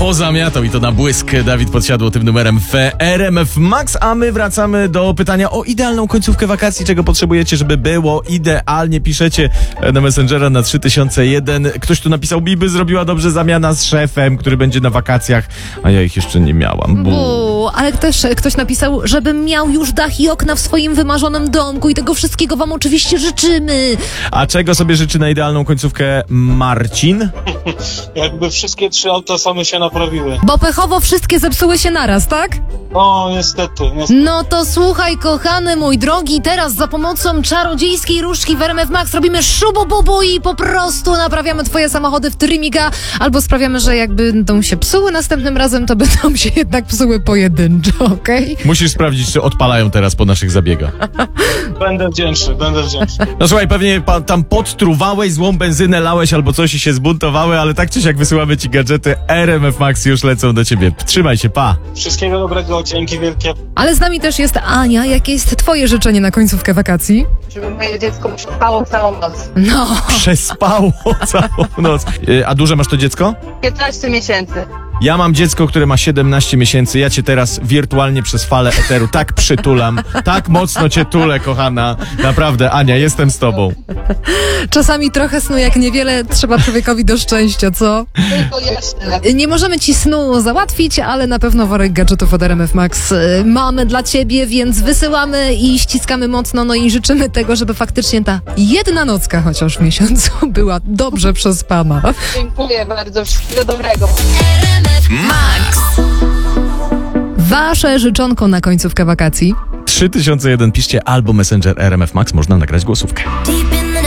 pozamiatał i to na błysk. Dawid Podsiadło tym numerem w RMF Max, a my wracamy do pytania o idealną końcówkę wakacji. Czego potrzebujecie, żeby było idealnie? Piszecie na Messengera na 3001. Ktoś tu napisał, Biby zrobiła dobrze zamiana z szefem, który będzie na wakacjach, a ja ich jeszcze nie miałam. Ale też ktoś napisał, żebym miał już dach i okna w swoim wymarzonym domku i tego wszystkiego wam oczywiście życzymy. A czego sobie życzy na idealną końcówkę Marcin? Jakby wszystkie 3 auta same się naprawiły. Bo pechowo wszystkie zepsuły się naraz, tak? O, niestety. No to słuchaj, kochany mój drogi, teraz za pomocą czarodziejskiej różdżki w RMF Max robimy szubu-bubu i po prostu naprawiamy twoje samochody w trymiga, albo sprawiamy, że jak będą się psuły następnym razem, to będą się jednak psuły pojedynczo, okej? Musisz sprawdzić, czy odpalają teraz po naszych zabiegach. Będę wdzięczny. No słuchaj, pewnie tam podtruwałeś, złą benzynę lałeś albo coś i się zbuntowały, ale tak czy siak wysyłamy ci gadżety. RMF Max już lecą do ciebie. Trzymaj się, pa! Wszystkiego dobrego, dzięki wielkie. Ale z nami też jest Ania. Jakie jest twoje życzenie na końcówkę wakacji? Żeby moje dziecko przespało całą noc. No, Przespało całą noc. A duże masz to dziecko? 15 miesięcy. Ja mam dziecko, które ma 17 miesięcy. Ja cię teraz wirtualnie przez falę eteru tak przytulam. Tak mocno cię tulę, kochana. Naprawdę, Ania, jestem z tobą. czasami trochę snu jak niewiele trzeba człowiekowi do szczęścia, co? Tylko jeszcze. Nie możemy ci snu załatwić, ale na pewno worek gadżetów od RMF Max mamy dla ciebie, więc wysyłamy i ściskamy mocno, no i życzymy tego, żeby faktycznie ta jedna nocka chociaż w miesiącu była dobrze przespana. Dziękuję bardzo. Wszystkiego dobrego. Max. Wasze życzonko na końcówkę wakacji? 3001 piszcie albo Messenger RMF Max, można nagrać głosówkę. Deep